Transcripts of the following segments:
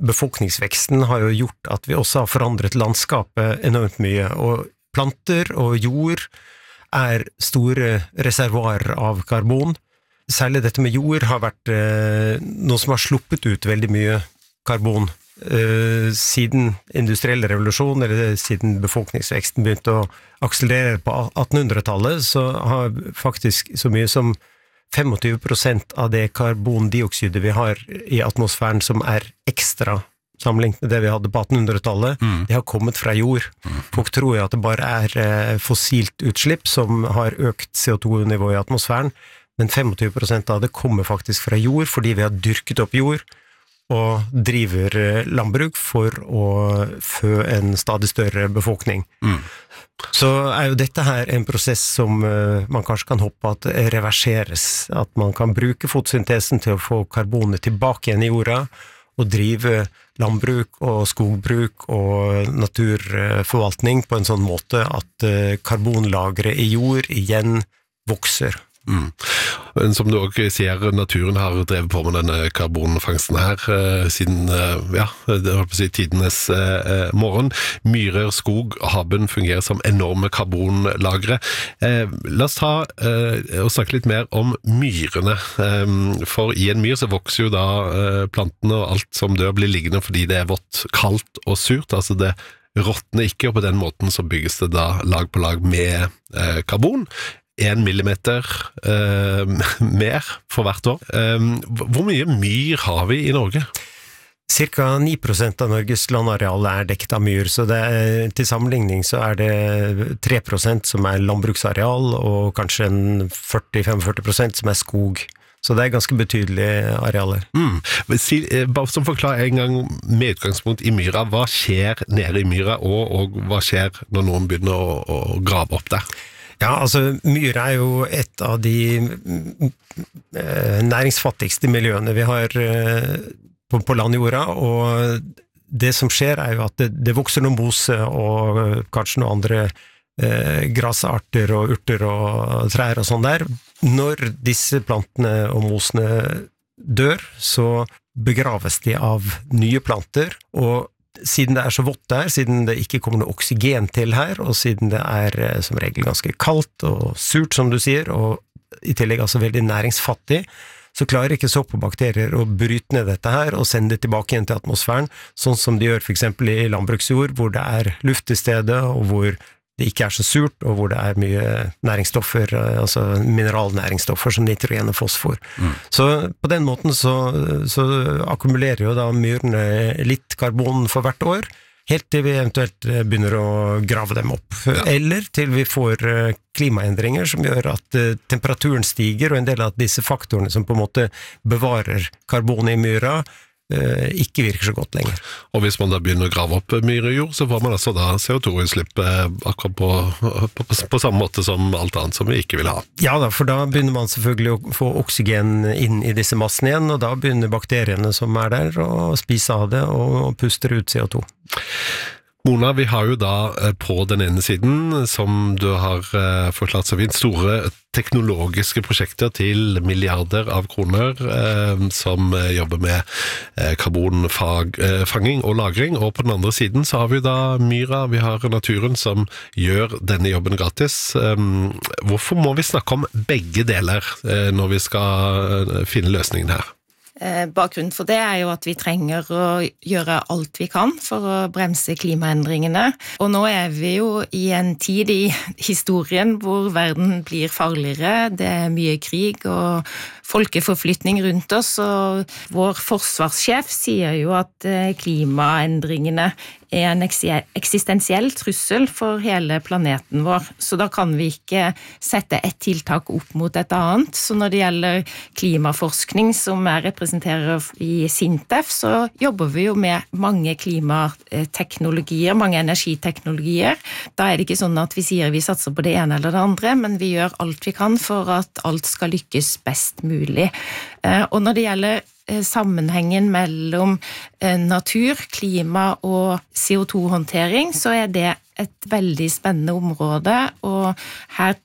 befolkningsveksten har jo gjort at vi også har forandret landskapet enormt mye, og planter og jord store reservoarer av karbon. Særlig dette med jord har vært noe som har sluppet ut veldig mye karbon siden industrielle revolusjon, eller siden befolkningsveksten begynte å akselerere på 1800-tallet, så har faktisk så mye som 25% av det karbondioksidet vi har i atmosfæren som ekstra sammenlignet med det vi hadde på 1800-tallet, det har kommet fra jord. Folk tror jo at det bare fossilt utslipp som har økt CO2-nivå i atmosfæren, men 25% av det kommer faktisk fra jord, fordi vi har dyrket opp jord og driver landbruk for å fø en stadig større befolkning. Så jo dette her en prosess som man kanskje kan håpe at reverseres, at man kan bruke fotosyntesen til å få karbonet tilbake igjen i jorda, og drive landbruk og skogbruk og naturforvaltning på en sånn måte at karbonlagret i jord igjen vokser. Men som du også sier, naturen har drevet på med denne karbonfangsten her siden, det holdt på å si, tidenes morgen. Myrer, skog, havbunnen fungerer som enorme karbonlagre. La oss ta og snakke litt mer om myrene. For i en myr så vokser jo da plantene og alt som dør blir liggende fordi det vått, kaldt og surt, altså det råtner ikke, og på den måten så bygges det da lag på lag med karbon. 1 millimeter mer for hvert år. Hvor mye myr har vi i Norge? Cirka 9% av Norges landareal dekket av myr, så til sammenligning så det 3% som landbruksareal, og kanskje 40-45% som skog. Så det ganske betydelige arealer. Bare som forklar en gang med utgangspunkt i myra, hva skjer nede i myra, og hva skjer når noen begynner å grave opp der? Ja, altså myr jo et av de næringsfattigste miljøene vi har på landjorda, og det som skjer jo at det vokser noen mose og kanskje noen andre grasarter og urter og trær og sånn der. Når disse plantene og mosene dør, så begraves de av nye planter, og siden det så vått der, siden det ikke kommer noe oksygen til her, og siden det som regel ganske kaldt og surt, som du sier, og i tillegg altså veldig næringsfattig, så klarer ikke sopp og bakterier å bryte ned dette her og sende det tilbake igjen til atmosfæren, sånn som de gjør for eksempel i landbruksjord, hvor det luft til stedet, og hvor det ikke så surt, og hvor det mye næringsstoffer, altså mineralnæringsstoffer som nitrogen og fosfor. Så på den måten så akkumulerer jo da myrene litt karbon for hvert år, helt til vi eventuelt begynner å grave dem opp. Eller til vi får klimaendringer som gjør at temperaturen stiger, og en del av disse faktorene som på en måte bevarer karbon i myra, ikke virker så godt lenger. Og hvis man da begynner å grave opp myrejord, så får man altså da CO2-utslipp akkurat på samme måte som alt annet som vi ikke vil ha. Ja da, for da begynner man selvfølgelig å få oksygen inn i disse massene igjen, og da begynner bakteriene som der å spise av det og puster ut CO2. Mona, vi har jo da på den ene siden, som du har forklart så fint, store teknologiske prosjekter til milliarder av kroner som jobber med karbonfanging og lagring, og på den andre siden så har vi da myra, vi har naturen som gjør denne jobben gratis. Hvorfor må vi snakke om begge deler når vi skal finne løsningen her? Bakgrunnen for det jo at vi trenger å gjøre alt vi kan for å bremse klimaendringene. Og nå vi jo i en tid i historien hvor verden blir farligere, det mye krig og folkeforflytning rundt oss, og vår forsvarssjef sier jo at klimaendringene en eksistensiell trussel for hele planeten vår, så da kan vi ikke sette et tiltak opp mot et annet. Så når det gjelder klimaforskning som representerer i SINTEF, så jobber vi jo med mange klimateknologier, mange energiteknologier. Da det ikke sånn at vi sier vi satser på det ene eller det andre, men vi gjør alt vi kan for at alt skal lykkes best mulig. Og når det gjelder sammenhengen mellom natur, klima og CO2-håndtering, så det et veldig spennende område, og her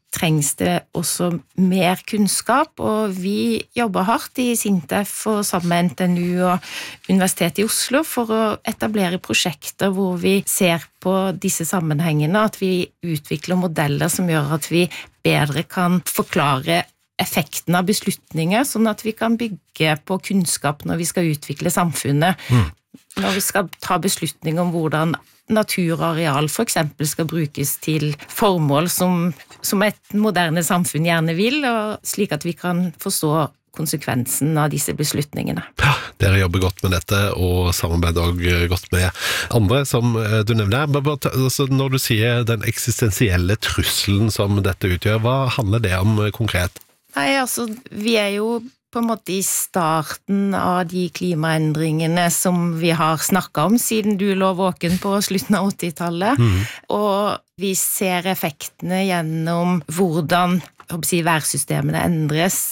trengs det også mer kunnskap, og vi jobber hardt i Sintef og sammen med NTNU og Universitetet i Oslo for å etablere prosjekter hvor vi ser på disse sammenhengene, at vi utvikler modeller som gjør at vi bedre kan forklare effekten av beslutninger, sånn at vi kan bygge på kunnskap når vi skal utvikle samfunnet. Når vi skal ta beslutning om hvordan natur og areal for eksempel skal brukes til formål som et moderne samfunn gjerne vil, og slik at vi kan forstå konsekvensen av disse beslutningene. Ja, dere jobber godt med dette, og samarbeider også godt med andre, som du nevner. Altså, når du sier den eksistensielle trusselen som dette utgjør, hva handler det om konkret? Nei, altså, vi jo på en måte i starten av de klimaendringene som vi har snakket om siden du lå våken på slutten av 80-tallet, og vi ser effektene gjennom hvordan værsystemene endres.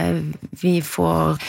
Vi får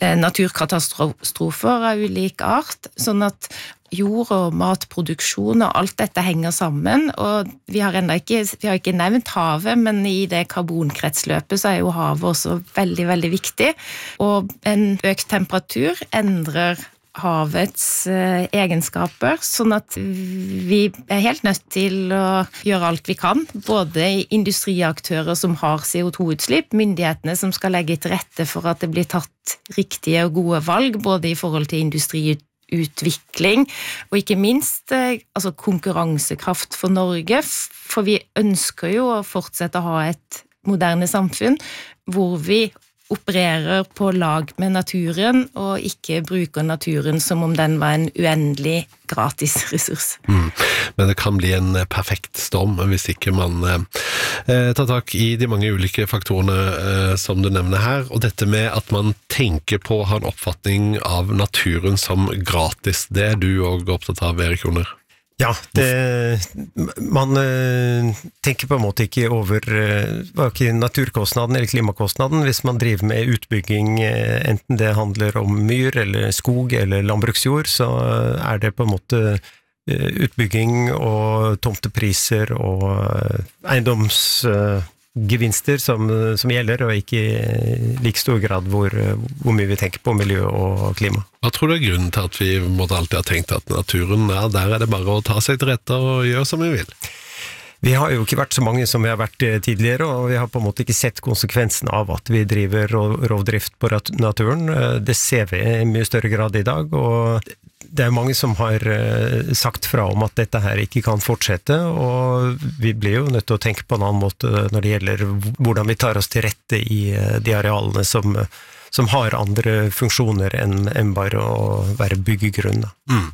naturkatastrofer av ulik art, sånn at jord- og matproduksjon og alt dette henger sammen, og vi har ikke nevnt havet, men i det karbonkretsløpet så jo havet også veldig, veldig viktig, og en økt temperatur endrer havets egenskaper, sånn at vi helt nødt til å gjøre alt vi kan, både industriaktører som har CO2-utslipp, myndighetene som skal legge til rette for at det blir tatt riktige og gode valg, både i forhold til industriutvikling, og ikke minst altså konkurransekraft for Norge, for vi ønsker jo å fortsette å ha et moderne samfunn, hvor vi opererer på lag med naturen, og ikke bruker naturen som om den var en uendelig gratis ressurs. Men det kan bli en perfekt storm hvis ikke man tar tak i de mange ulike faktorene som du nevner her, og dette med at man tenker på å ha en oppfatning av naturen som gratis, det du også opptatt av, Erik Joner? Ja, man tenker på en måte ikke over hverken naturkostnaden eller klimakostnaden hvis man driver med utbygging, enten det handler om myr eller skog eller landbruksjord, så det på en måte utbygging og tomtepriser og eiendomsgevinster som gjelder, og ikke i like stor grad hvor mye vi tenker på miljø og klima. Hva tror du grunnen til at vi måtte alltid ha tenkt at naturen, der det bare å ta seg til rette og gjøre som vi vil? Vi har jo ikke vært så mange som vi har vært tidligere, og vi har på en måte ikke sett konsekvensen av at vi driver rovdrift på naturen. Det ser vi i mye større grad i dag, og det mange som har sagt fra om at dette her ikke kan fortsette, og vi blir jo nødt til å tenke på en annen måte når det gjelder hvordan vi tar oss til rette i de arealene som har andre funksjoner enn bare å være byggegrunn.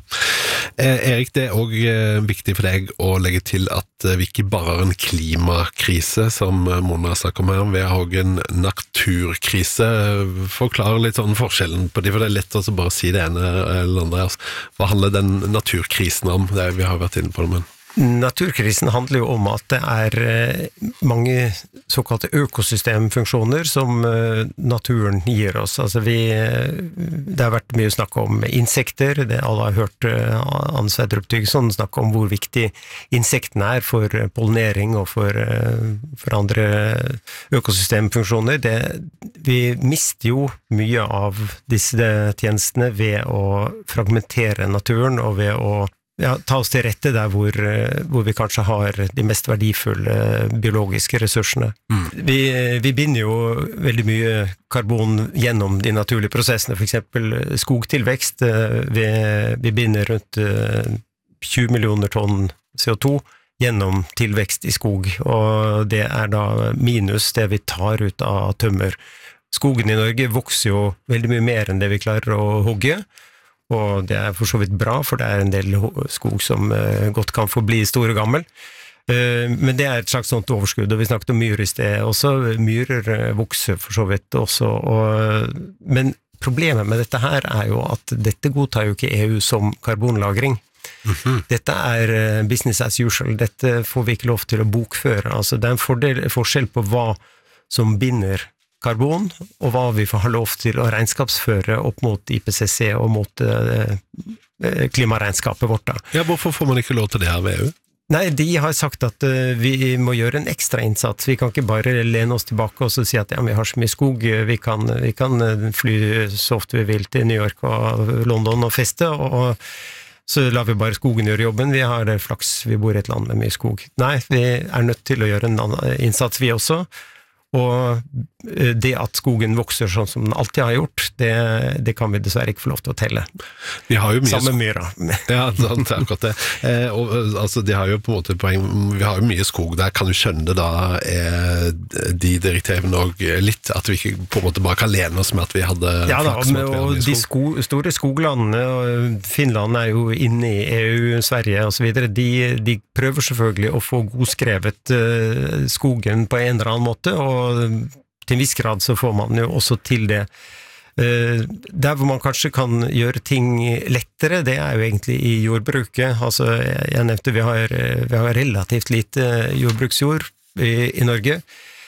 Erik, det også viktig for deg å legge til at vi ikke bare har en klimakrise, som Mona snakker om her, vi har også en naturkrise. Forklar litt sånn forskjellen på de, for det lett å bare si det ene eller andre. Hva handler den naturkrisen om? Vi har vært inne på det, men... Naturkrisen handler jo om at det mange såkalte økosystemfunksjoner som naturen gir oss. Altså det har vært mye snakk om insekter, alle har hørt Anne Sverdrup Thygeson snakke om hvor viktig insektene for pollinering og for andre økosystemfunksjoner. Vi mister jo mye av disse tjenestene ved å fragmentere naturen og ved å ta oss til rette der hvor vi kanskje har de mest verdifulle biologiske ressursene. Vi binder jo veldig mye karbon gjennom de naturlige prosessene, for eksempel skogtilvekst. Vi binder rundt 20 millioner tonn CO2 gjennom tilvekst i skog, og det da minus det vi tar ut av tømmer. Skogen i Norge vokser jo veldig mye mer enn det vi klarer å hogge, og det for så vidt bra, for det en del skog som godt kan få bli stor og gammel. Men det et slags sånt overskudd, og vi snakket om myr i sted også. Myrer vokser for så vidt også, men problemet med dette her jo at dette godtar jo ikke EU som karbonlagring. Dette business as usual, dette får vi ikke lov til å bokføre. Altså, det en forskjell på hva som binder karbon, og hva vi får ha lov til å regnskapsføre opp mot IPCC og mot klimaregnskapet vårt. Ja, hvorfor får man ikke lov til det her ved EU? Nei, de har sagt at vi må gjøre en ekstra innsats. Vi kan ikke bare lene oss tilbake og så si at ja, vi har så mye skog, vi kan fly så ofte vi vil til New York og London og feste, og så lar vi bare skogen gjøre jobben. Vi har flaks, vi bor i et land med mye skog. Nei, vi er nødt til å gjøre en innsats vi også, og det at skogen vokser sånn som den alltid har gjort, det kan vi dessverre ikke få lov til å telle. De har jo mye Samme myra. Ja, det er akkurat det. Og altså, de har jo på en måte poeng, vi har jo mye skog der, kan du skjønne da de direktivene og litt, at vi ikke på en måte bare kan lene oss med at vi hadde ja, da, flaks med at vi hadde mye skog. De store skoglandene, og Finland er jo inne i EU, Sverige og så videre, de prøver selvfølgelig å få godskrevet skogen på en eller annen måte, og til en viss grad så får man jo også til det. Der hvor man kanskje kan gjøre ting lettere, det er jo egentlig i jordbruket. Altså, jeg nevnte vi har relativt lite jordbruksjord i Norge,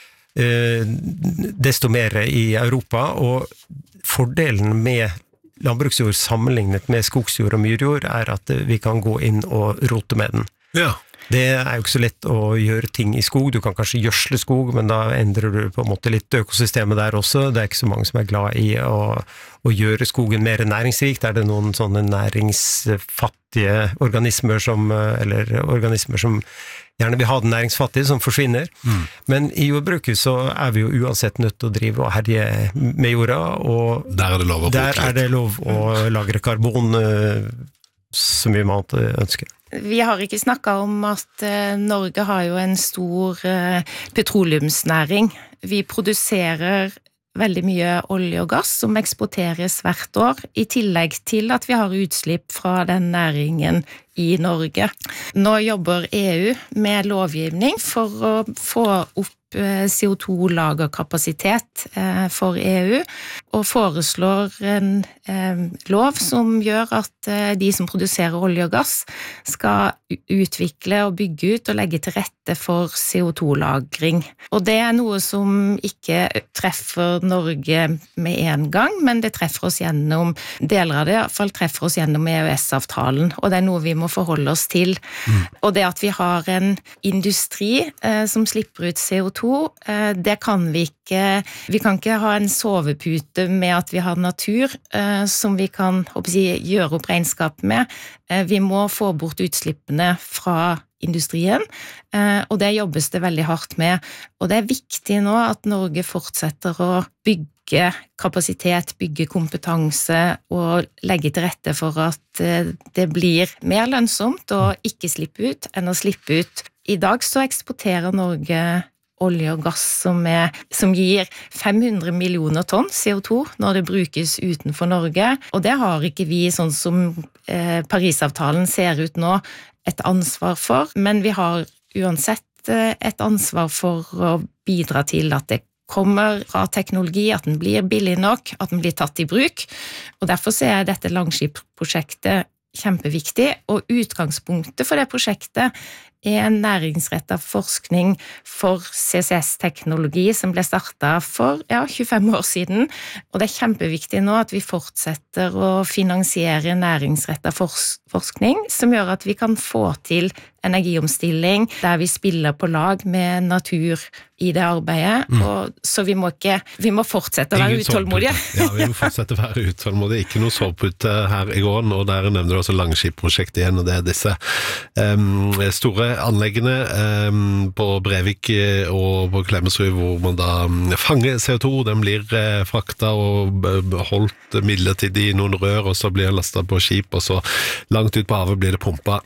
desto mer i Europa, og fordelen med landbruksjord sammenlignet med skogsjord og myrjord er at vi kan gå inn og rote med den. Ja. Det er jo ikke så lett å gjøre ting i skog, du kan kanskje gjødsle skog, men da endrer du på en måte litt økosystemet der også, det er ikke så mange som er glad i å gjøre skogen mer næringsrik, der det er noen sånne næringsfattige organismer eller organismer som gjerne vil ha den næringsfattige, som forsvinner. Men i jordbruket så er vi jo uansett nødt til å drive og herje med jorda, og der er det lov å lagre karbon så mye man ønsker. Vi har ikke snakket om at Norge har jo en stor petroleumsnæring. Vi produserer veldig mye olje og gass som eksporteres hvert år, i tillegg til at vi har utslipp fra den næringen i Norge. Nå jobber EU med lovgivning for å få opp CO2-lagerkapasitet for EU, og foreslår en lov som gjør at de som produserer olje og gass skal utvikle og bygge ut og legge til rette for CO2-lagring. Og det er noe som ikke treffer Norge med en gang, men det treffer oss gjennom, deler av det i hvert fall treffer oss gjennom EØS-avtalen, og det er noe vi må forholde oss til. Og det at vi har en industri som slipper ut CO2, det kan vi kan ikke ha en sovepute med at vi har natur som vi kan gjøre opp regnskap med. Vi må få bort utslippene fra industrien, og det jobbes det veldig hardt med. Og det er viktig nå at Norge fortsetter å bygge kapasitet, bygge kompetanse og legge til rette for at det blir mer lønnsomt å ikke slippe ut enn å slippe ut. I dag så eksporterer Norge olje og gass som gir 500 millioner tonn CO2 når det brukes utenfor Norge, og det har ikke vi, sånn som Parisavtalen ser ut nå, et ansvar for, men vi har uansett et ansvar for å bidra til at det kommer fra teknologi, at den blir billig nok, at den blir tatt i bruk, og derfor er dette Langskip-prosjektet kjempeviktig, og utgangspunktet for det prosjektet er en næringsrettet forskning for CCS-teknologi som ble startet for 25 år siden, og det er kjempeviktig nå at vi fortsetter å finansiere næringsrettet forskning som gjør at vi kan få til energiomstilling der vi spiller på lag med natur i det arbeidet, og så vi må fortsette å være utålmodige. Ja, vi må fortsette å være utålmodige. Ikke noe sovepute her i går, og der nevner du også Langskip-prosjektet igjen, og det er disse store anleggene på Brevik og på Klemetsrud, hvor man da fanger CO2, den blir frakta og holdt midlertidig i noen rør, og så blir den lastet på skip, og så langt ut på havet blir det pumpet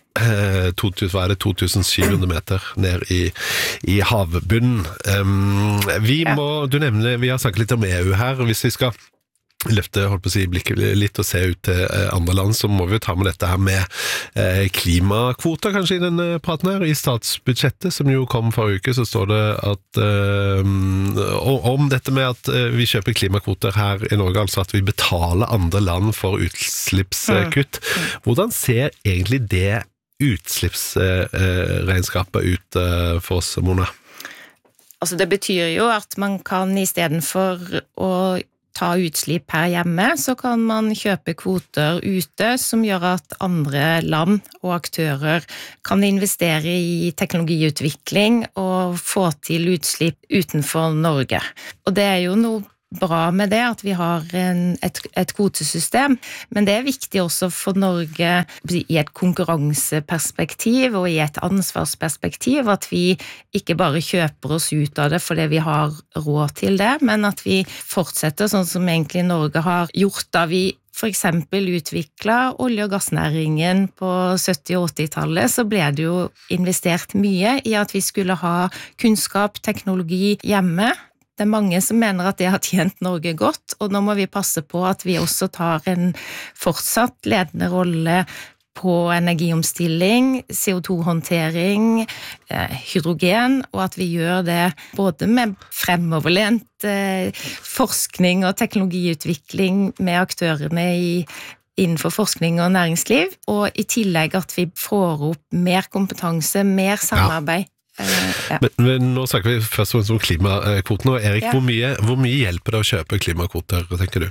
2700 meter ned i havbunnen. Vi har snakket litt om EU her, hvis vi skal løfte, blikket litt og se ut til andre land, så må vi jo ta med dette her med klimakvoter kanskje i denne praten her. I statsbudsjettet, som jo kom forrige uke, så står det at om dette med at vi kjøper klimakvoter her i Norge, altså at vi betaler andre land for utslippskutt. Hvordan ser egentlig det utslippsregnskapet ut for oss, Mona? Altså det betyr jo at man kan i stedet for å ta utslipp her hjemme, så kan man kjøpe kvoter ute som gjør at andre land og aktører kan investere i teknologiutvikling og få til utslipp utenfor Norge. Og det jo noe bra med det, at vi har et kvotesystem, men det viktig også for Norge i et konkurranseperspektiv og i et ansvarsperspektiv, at vi ikke bare kjøper oss ut av det fordi vi har råd til det, men at vi fortsetter sånn som egentlig Norge har gjort da vi for eksempel utviklet olje- og gassnæringen på 70- og 80-tallet, så ble det jo investert mye i at vi skulle ha kunnskap, teknologi hjemme. Det mange som mener at det har tjent Norge godt, og nå må vi passe på at vi også tar en fortsatt ledende rolle på energiomstilling, CO2-håndtering, hydrogen, og at vi gjør det både med fremoverlent forskning og teknologiutvikling med aktørene innenfor forskning og næringsliv, og i tillegg at vi får opp mer kompetanse, mer samarbeid. Ja. Men nå snakker vi først og fremst om klimakvoten, og Erik, hvor mye hjelper det å kjøpe klimakvoter, tenker du?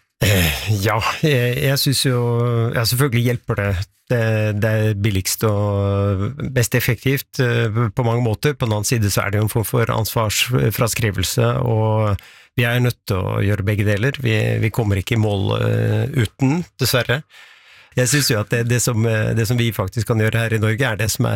Jeg synes jo, selvfølgelig hjelper det. Det billigst og mest effektivt på mange måter. På den annen side så det jo en form for ansvarsfraskrivelse, og vi nødt til å gjøre begge deler. Vi kommer ikke i mål uten, dessverre. Jeg synes jo at det som vi faktisk kan gjøre her i Norge det som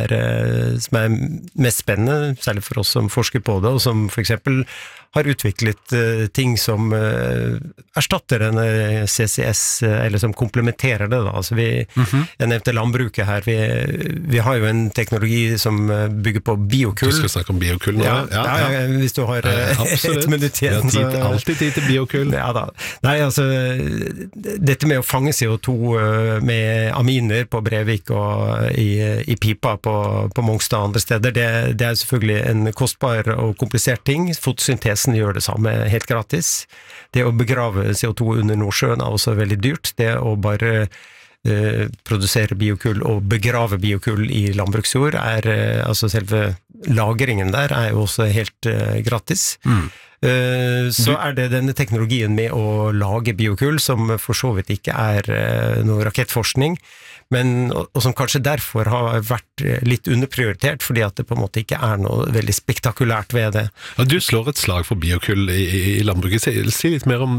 mest spennende, særlig for oss som forsker på det, og som for eksempel har utviklet ting som erstatter en CCS, eller som komplementerer det da. Altså jeg nevnte landbruket her, vi har jo en teknologi som bygger på biokull. Du skal snakke om biokull nå? Ja, hvis du har et minutt igjen. Alltid tid til biokull. Ja da. Nei, altså, dette med å fange CO2 med aminer på Brevik og i pipa på Mongstad og andre steder, det selvfølgelig en kostbar og komplisert ting. Fotosyntesen gjør det samme helt gratis. Det å begrave CO2 under Nordsjøen også veldig dyrt. Det å bare produsere biokull og begrave biokull i landbruksjord altså selve lagringen der jo også helt gratis. Så det denne teknologien med å lage biokull som for så vidt ikke noe rakettforskning, og som kanskje derfor har vært litt underprioritert, fordi at det på en måte ikke noe veldig spektakulært ved det. Ja, du slår et slag for biokull i landbruket. Si litt mer om,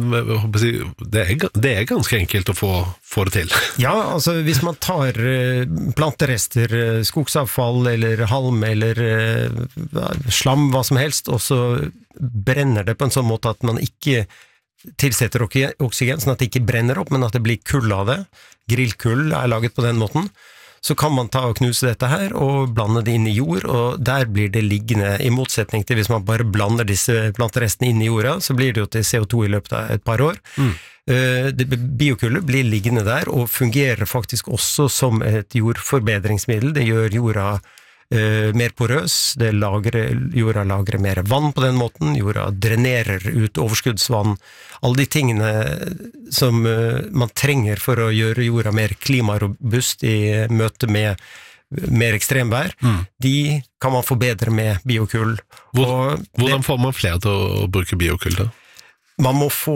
det ganske enkelt å få det til. Ja, altså hvis man tar planterester, skogsavfall eller halm eller slam, hva som helst, og så brenner det på en sånn måte at man ikke tilsetter oksygen, sånn at det ikke brenner opp, men at det blir kull av det. Grillkull laget på den måten. Så kan man ta og knuse dette her og blande det inn i jord, og der blir det liggende, i motsetning til hvis man bare blander disse planterestene inn i jorda, så blir det jo til CO2 i løpet av et par år. Biokullet blir liggende der, og fungerer faktisk også som et jordforbedringsmiddel. Det gjør jorda mer porøs, jorda lagrer mer vann på den måten, jorda drenerer ut overskuddsvann, alle de tingene som man trenger for å gjøre jorda mer klimarobust i møte med mer ekstremvær, de kan man forbedre med biokull. Hvordan får man flere til å bruke biokull da? Man må få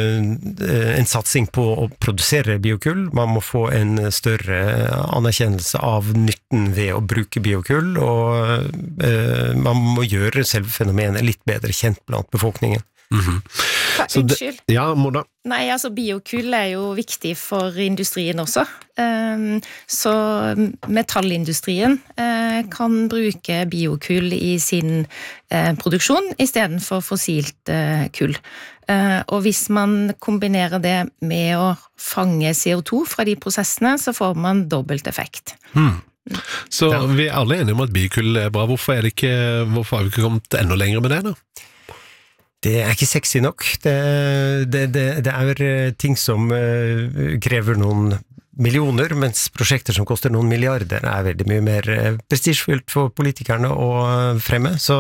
en satsing på å produsere biokull, man må få en større anerkjennelse av nytten ved å bruke biokull, og man må gjøre selve fenomenet litt bedre kjent blant befolkningen. Unnskyld. Ja, Mona. Nei, altså biokull jo viktig for industrien også. Så metallindustrien kan bruke biokull i sin produksjon i stedet for fossilt kull. Og hvis man kombinerer det med å fange CO2 fra de prosessene, så får man dobbelt effekt. Så vi alle enige om at biokull bra. Hvorfor har vi ikke kommet enda lenger med det da? Det ikke sexy nok. Det ting som krever noen millioner, mens prosjekter som koster noen milliarder veldig mye mer prestisjefullt for politikerne å fremme. Så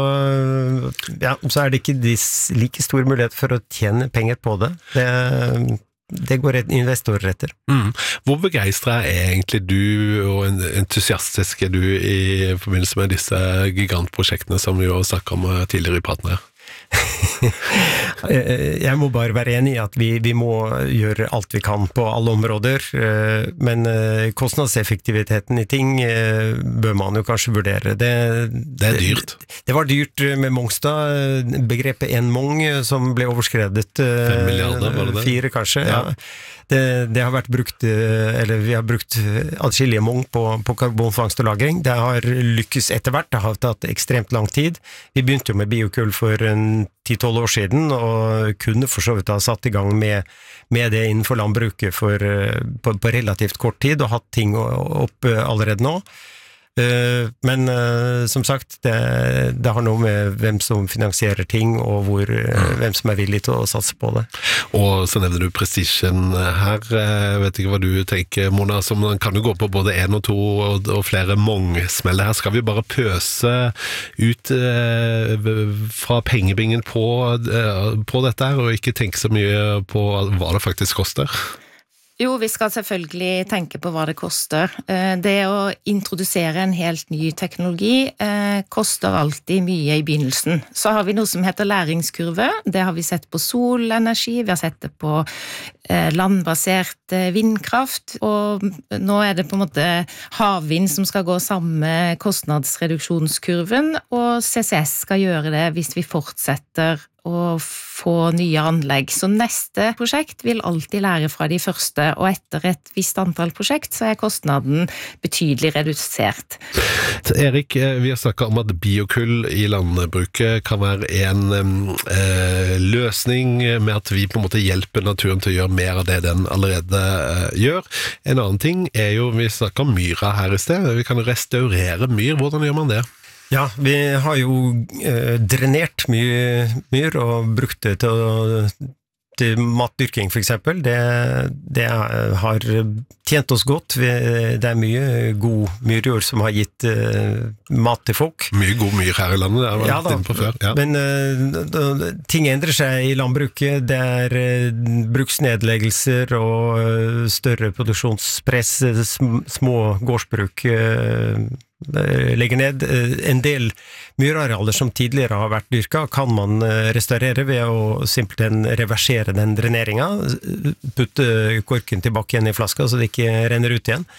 det ikke like stor mulighet for å tjene penger på det. Det går investorer etter. Hvor begeistret egentlig du og entusiastisk du i forbindelse med disse gigantprosjektene som vi jo snakket om tidligere i praten her? Jeg må bare være enig i at vi må gjøre alt vi kan på alle områder, men kostnadseffektiviteten i ting bør man jo kanskje vurdere. Det er dyrt. Det var dyrt med Mongstad, begrepet en mong som ble overskredet 5 milliarder, var det det? 4 kanskje, ja. Det har vært brukt, eller vi har brukt adskillige mong på karbonfangst og lagring. Det har lykkes etter hvert, det har tatt ekstremt lang tid. Vi begynte jo med biokull for 10-12 år siden, og kunne for så vidt ha satt i gang med det innenfor landbruket på relativt kort tid, og hatt ting opp allerede nå. Men som sagt, det har noe med hvem som finansierer ting, og hvem som er villig til å satse på det. Og så nevner du Precision her. Jeg vet ikke hva du tenker, Mona, som kan jo gå på både 1 og 2 og flere mongsmeller her. Skal vi bare pøse ut fra pengebingen på dette her, og ikke tenke så mye på hva det faktisk koster? Jo, vi skal selvfølgelig tenke på hva det koster. Det å introdusere en helt ny teknologi koster alltid mye i begynnelsen. Så har vi noe som heter læringskurve. Det har vi sett på solenergi, vi har sett det på landbasert vindkraft, og nå er det på en måte havvind som skal gå samme kostnadsreduksjonskurven, og CCS skal gjøre det hvis vi fortsetter å få nye anlegg. Så neste prosjekt vil alltid lære fra de første, og etter et visst antall prosjekt så er kostnaden betydelig redusert. Erik, vi har snakket om at biokull i landbruket kan være en løsning med at vi på en måte hjelper naturen til å gjøre mer av det den allerede gjør. En annen ting er jo, vi snakket om myra her i sted, vi kan restaurere myr. Hvordan gjør man det? Ja, vi har jo drenert mye myr og brukt det til matdyrking for eksempel. Det har tjent oss godt. Det er mye god myrjord som har gitt mat til folk. Mye god myr her i landet, det har vært inne på før. Ja. Men ting endrer seg i landbruket. Det er bruksnedleggelser og større produksjonspress, små gårdsbruk legger ned. En del myrarealer som tidligere har vært dyrka, kan man restaurere ved å simpelthen reversere den dreneringa, putte korken tilbake igjen i flaska så det ikke renner ut igjen.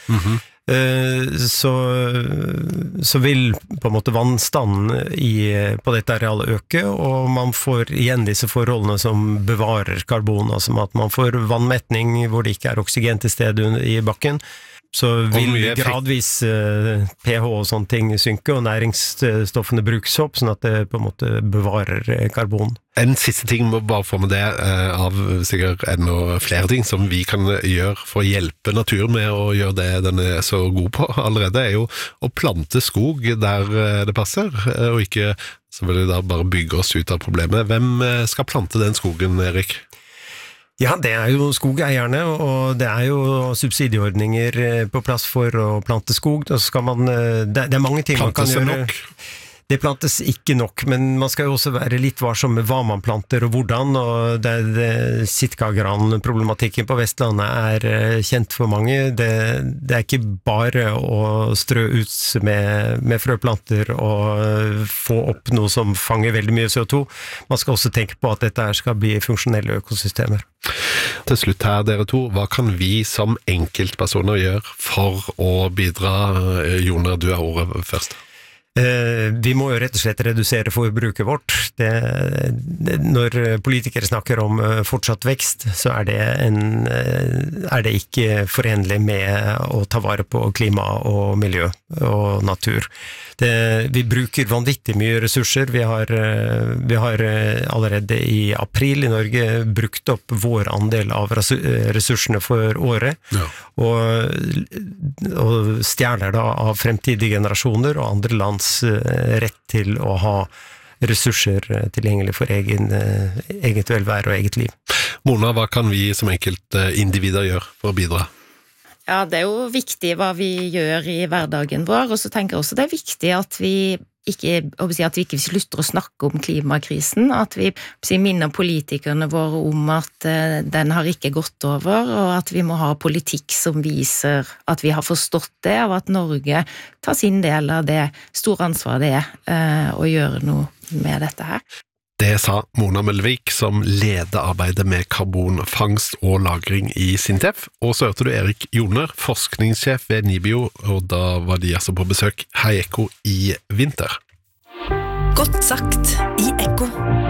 Så vil på en måte vannstanden på dette arealet øke, og man får igjen disse forholdene som bevarer karbon, altså at man får vannmetning hvor det ikke er oksygen til stede i bakken. Så vil gradvis pH og sånne ting synke, og næringsstoffene brukes opp, sånn at det på en måte bevarer karbon. En siste ting må bare få med det, av sikkert enda flere ting som vi kan gjøre for å hjelpe naturen med å gjøre det den er så god på allerede, er jo å plante skog der det passer, og ikke selvfølgelig da bare bygge oss ut av problemet. Hvem skal plante den skogen, Erik? Ja, det er jo skogeierne, og det er jo subsidieordninger på plass for å plante skog. Da skal det er mange ting man kan gjøre. Plantes det nok? Det plantes ikke nok, men man skal jo også være litt varsom med hva man planter og hvordan, og Sitkagran-problematikken på Vestlandet er kjent for mange. Det er ikke bare å strø ut med frøplanter og få opp noe som fanger veldig mye CO2. Man skal også tenke på at dette skal bli funksjonelle økosystemer. Til slutt her, dere to, hva kan vi som enkeltpersoner gjøre for å bidra? Joner, du har ordet først. Vi må jo rett og slett redusere forbruket vårt. Når politikere snakker om fortsatt vekst, så er det ikke forenlig med å ta vare på klima og miljø og natur. Vi bruker vanvittig mye ressurser. Vi har allerede i april i Norge brukt opp vår andel av ressursene for året, og stjerner da av fremtidige generasjoner og andre lands rett til å ha ressurser tilgjengelig for eget velvære og eget liv. Mona, hva kan vi som enkeltindivider gjøre for å bidra? Ja, det er jo viktig hva vi gjør i hverdagen vår, og så tenker jeg også det er viktig at vi ikke slutter å snakke om klimakrisen, at vi minner politikerne våre om at den har ikke gått over, og at vi må ha politikk som viser at vi har forstått det, og at Norge tar sin del av det store ansvaret det er å gjøre noe med dette her. Det sa Mona Møllevik, som leder arbeidet med karbonfangst og lagring i SINTEF. Og så hørte du Erik Joner, forskningssjef ved NIBIO, og da var de altså på besøk her i Ekko i vinter. Godt sagt i Ekko.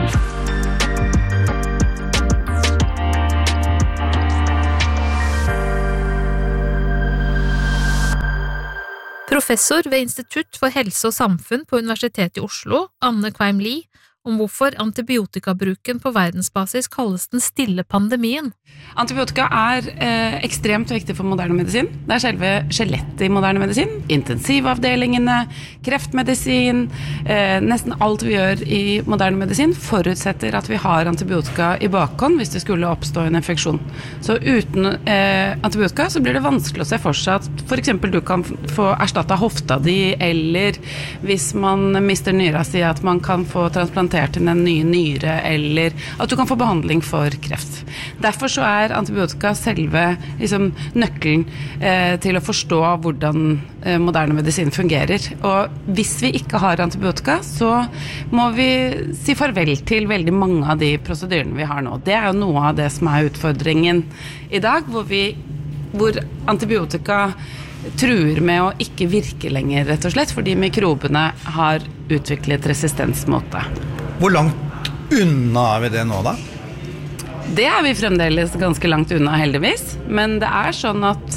Professor ved Institutt for helse og samfunn på Universitetet i Oslo, Anne Kveim Lie, om hvorfor antibiotikabruken på verdensbasis kalles den stille pandemien. Antibiotika ekstremt viktig for moderne medisin. Det selve skjelettet i moderne medisin. Intensivavdelingene, kreftmedisin, nesten alt vi gjør i moderne medisin forutsetter at vi har antibiotika i bakhånd hvis det skulle oppstå en infeksjon. Så uten antibiotika så blir det vanskelig å se for seg at for eksempel du kan få erstattet hofta di, eller hvis man mister nyra si at man kan få transplantert til en ny nyre, eller at du kan få behandling for kreft. Derfor så antibiotika selve nøkkelen til å forstå hvordan moderne medisin fungerer. Og hvis vi ikke har antibiotika, så må vi si farvel til veldig mange av de prosedyrene vi har nå. Det jo noe av det som utfordringen i dag, hvor antibiotika truer med å ikke virke lenger, rett og slett, fordi mikrobene har utviklet resistens mot det. Hvor langt unna vi det nå da? Det vi fremdeles ganske langt unna heldigvis, men det sånn at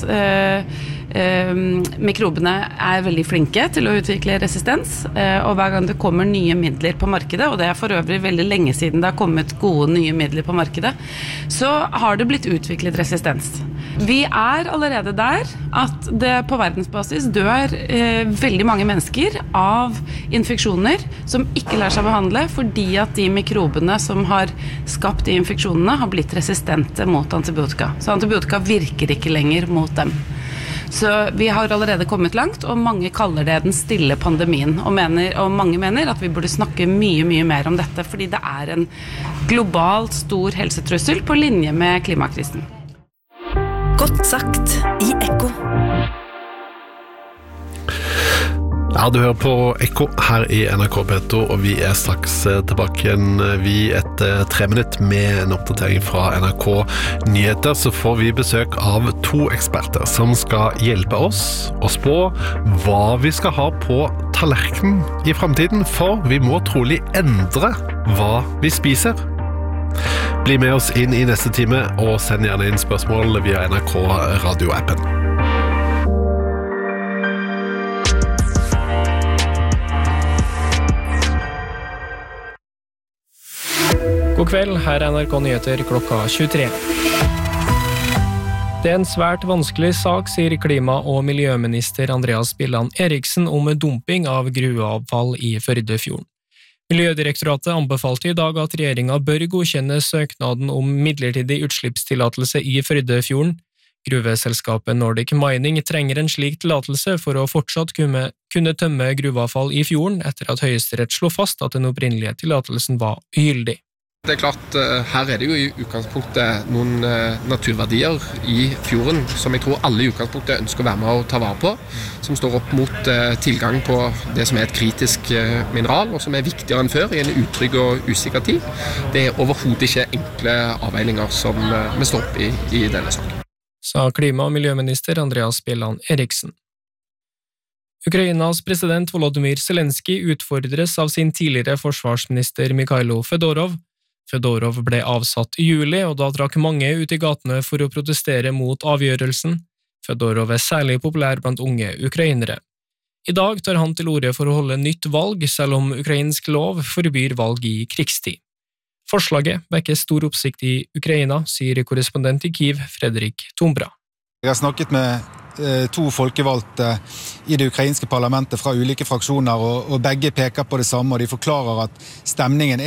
mikrobene veldig flinke til å utvikle resistens, og hver gang det kommer nye midler på markedet, og det for øvrig veldig lenge siden det har kommet gode nye midler på markedet, så har det blitt utviklet resistens. Vi allerede der at det på verdensbasis dør veldig mange mennesker av infeksjoner som ikke lar seg behandle fordi at de mikrobene som har skapt de infeksjonene har blitt resistente mot antibiotika. Så antibiotika virker ikke lenger mot dem. Så vi har allerede kommet langt, og mange kaller det den stille pandemien, og mange mener at vi burde snakke mye, mye mer om dette, fordi det en globalt stor helsetrussel på linje med klimakrisen. Godt sagt i Ekko. Ja, du hører på Ekko her i NRK P2, og vi straks tilbake igjen etter 3 minutter med en oppdatering fra NRK Nyheter. Så får vi besøk av 2 eksperter som skal hjelpe oss å spå hva vi skal ha på tallerkenen i fremtiden, for vi må trolig endre hva vi spiser. Bli med oss inn i neste time, og send gjerne inn spørsmål via NRK Radio-appen. God kveld, her NRK Nyheter klokka 23. Det en svært vanskelig sak, sier klima- og miljøminister Andreas Bjelland Eriksen om dumping av gruveavfall i Førdefjorden. Miljødirektoratet anbefalte i dag at regjeringen bør godkjenne søknaden om midlertidig utslippstillatelse i Førdefjorden. Gruveselskapet Nordic Mining trenger en slik tillatelse for å fortsatt kunne tømme gruveavfall i fjorden, etter at Høyesterett slo fast at den opprinnelige tillatelsen var ugyldig. Det klart, her det jo i utgangspunktet noen naturverdier i fjorden som jeg tror alle i utgangspunktet ønsker å være med å ta vare på, som står opp mot tilgang på det som et kritisk mineral, og som viktigere enn før i en utrygg og usikker tid. Det overhodet ikke enkle avveininger som vi står opp i denne saken. Sa klima- og miljøminister Andreas Bjelland Eriksen. Ukrainas president Volodymyr Zelensky utfordres av sin tidligere forsvarsminister Mikhailo Fedorov. Fedorov ble avsatt i juli, og da drakk mange ut i gatene for å protestere mot avgjørelsen. Fedorov særlig populær blant unge ukrainere. I dag tar han til orde for å holde nytt valg, selv om ukrainsk lov forbyr valg i krigstid. Forslaget vekker stor oppsikt i Ukraina, sier korrespondent i Kiev, Fredrik Tombra. Jeg har snakket med 2 folkevalgte i det ukrainske parlamentet fra ulike fraksjoner, og begge peker på det samme, og de forklarer at stemningen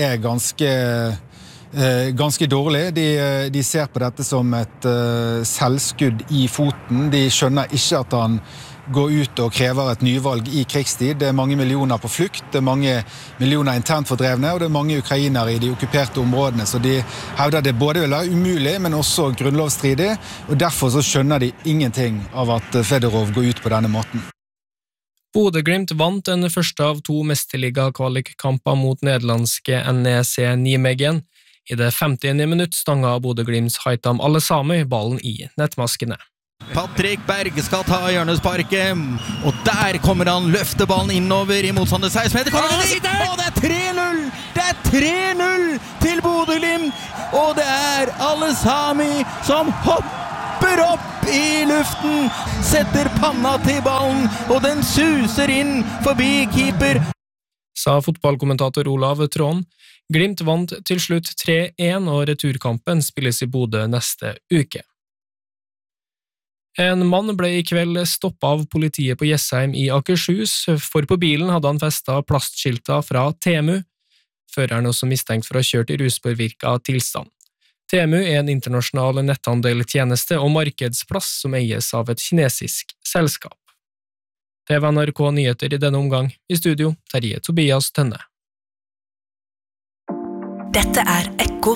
ganske dårlig. De ser på dette som et selvskudd i foten. De skjønner ikke at han går ut og krever et nyvalg i krigstid. Det mange millioner på flukt, det mange millioner internt fordrevne, og det mange ukrainere i de okkuperte områdene. Så de hevder det både vil være umulig, men også grunnlovsstridig, og derfor så skjønner de ingenting av at Fedorov går ut på denne måten. Bodø/Glimt vant den første av 2 mesterliga-kvalikkamper mot nederlandske NEC Nijmegen. I det 50. minutt stanga Bodø/Glimts Haitham Alesami ballen i nettmaskene. Patrick Berg skal ta hjørnesparket, og der kommer han, løfter ballen innover i motstander 16 meter, kommer han dit, og det er 3-0! Det er 3-0 til Bodø/Glimt, og det er Alesami som hopper opp i luften, setter panna til ballen, og den suser inn forbi keeper. Sa fotballkommentator Olav Tråen. Glimt vant til slutt 3-1, og returkampen spilles i Bodø neste uke. En mann ble i kveld stoppet av politiet på Jessheim i Akershus, for på bilen hadde han festet plastskilter fra Temu. Føreren er også mistenkt for å ha kjørt i ruspåvirket tilstand. Temu er en internasjonal netthandeltjeneste og markedsplass som eies av et kinesisk selskap. Det var NRK Nyheter i denne omgang. I studio, Terje Tobias Tønne. Dette er Ekko.